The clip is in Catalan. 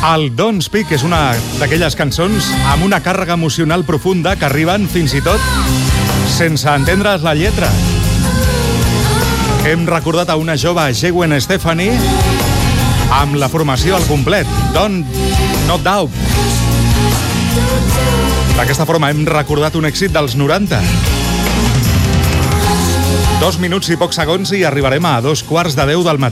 El Don't Speak és una d'aquelles cançons amb una càrrega emocional profunda que arriben fins i tot sense entendre's la lletra. Hem recordat a una jove Gwen Stefani amb la formació al complet, Don't Not Doubt. D'aquesta forma hem recordat un èxit dels 90. 2 minuts i pocs segons i arribarem a 2:15 del matí.